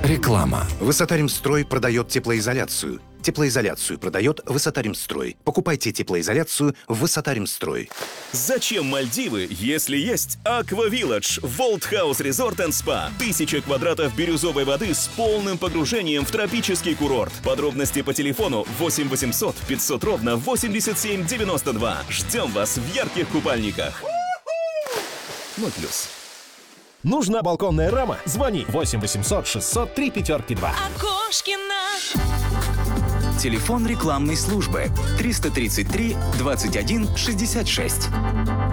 Реклама. Высотаримстрой продает теплоизоляцию. Теплоизоляцию продает Высотаримстрой. Покупайте теплоизоляцию в Высотаримстрой. Зачем Мальдивы, если есть Аквавилладж, Волт Хаус Резорт энд Спа? 1000 квадратов бирюзовой воды с полным погружением в тропический курорт. Подробности по телефону 8 800 500 ровно 87 92. Ждем вас в ярких купальниках. 0+. Нужна балконная рама? Звони 8 800 600 3 5 2. Окошкина. Телефон рекламной службы 333 21 66.